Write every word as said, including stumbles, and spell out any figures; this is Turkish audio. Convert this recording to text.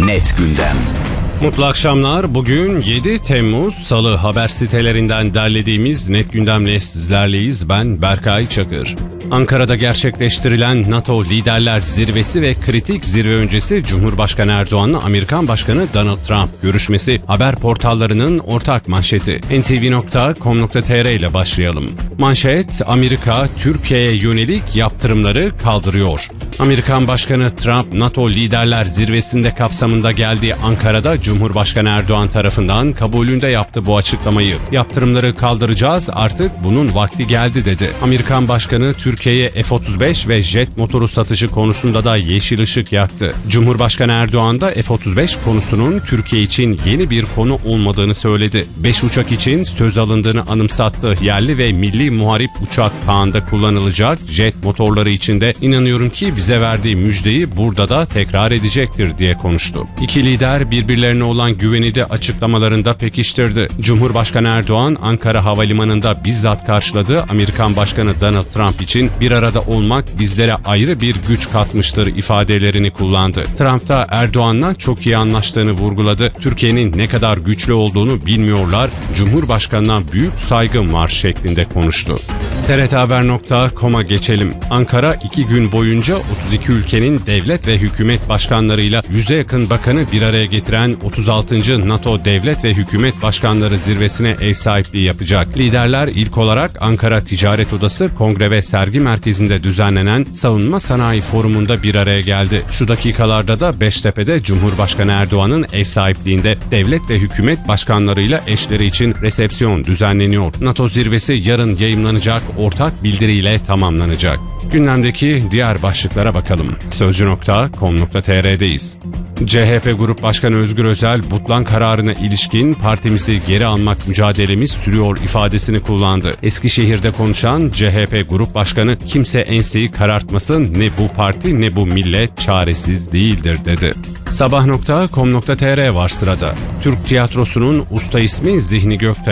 Net Gündem. Mutlu akşamlar. Bugün yedi Temmuz Salı, haber sitelerinden derlediğimiz Net Gündem'le sizlerleyiz. Ben Berkay Çakır. Ankara'da gerçekleştirilen NATO Liderler Zirvesi ve kritik zirve öncesi Cumhurbaşkanı Erdoğan'la Amerikan Başkanı Donald Trump görüşmesi haber portallarının ortak manşeti. en te ve nokta com nokta te er ile başlayalım. Manşet, Amerika Türkiye'ye yönelik yaptırımları kaldırıyor. Amerikan Başkanı Trump, NATO Liderler Zirvesi'nde kapsamında geldiği Ankara'da Cumhurbaşkanı Erdoğan tarafından kabulünde yaptı bu açıklamayı. Yaptırımları kaldıracağız, artık bunun vakti geldi dedi. Amerikan Başkanı Türkiye'ye F otuz beş ve jet motoru satışı konusunda da yeşil ışık yaktı. Cumhurbaşkanı Erdoğan da F otuz beş konusunun Türkiye için yeni bir konu olmadığını söyledi. beş uçak için söz alındığını anımsattı. Yerli ve milli muharip uçak pahında kullanılacak jet motorları için de inanıyorum ki bize verdiği müjdeyi burada da tekrar edecektir diye konuştu. İki lider birbirlerine olan güveni de açıklamalarında pekiştirdi. Cumhurbaşkanı Erdoğan Ankara Havalimanı'nda bizzat karşıladı. Amerikan Başkanı Donald Trump için bir arada olmak bizlere ayrı bir güç katmıştır ifadelerini kullandı. Trump da Erdoğan'la çok iyi anlaştığını vurguladı. Türkiye'nin ne kadar güçlü olduğunu bilmiyorlar. Cumhurbaşkanına büyük saygım var şeklinde konuştu. te er te haber nokta com'a geçelim. Ankara iki gün boyunca otuz iki ülkenin devlet ve hükümet başkanlarıyla yüze yakın bakanı bir araya getiren otuz altıncı NATO Devlet ve Hükümet Başkanları Zirvesi'ne ev sahipliği yapacak. Liderler ilk olarak Ankara Ticaret Odası Kongre ve Sergi Merkezi'nde düzenlenen Savunma Sanayi Forumu'nda bir araya geldi. Şu dakikalarda da Beştepe'de Cumhurbaşkanı Erdoğan'ın ev sahipliğinde devlet ve hükümet başkanlarıyla eşleri için resepsiyon düzenleniyor. NATO zirvesi yarın yayımlanacak, ortak bildiriyle tamamlanacak. Gündemdeki diğer başlıklara bakalım. sözcü nokta com nokta te er'deyiz. C H P Grup Başkanı Özgür Özel, Butlan kararına ilişkin partimizi geri almak mücadelemiz sürüyor ifadesini kullandı. Eskişehir'de konuşan C H P Grup Başkanı, kimse enseyi karartmasın, ne bu parti ne bu millet çaresiz değildir dedi. sabah nokta com nokta te er var sırada. Türk tiyatrosunun usta ismi Zihni Göktaş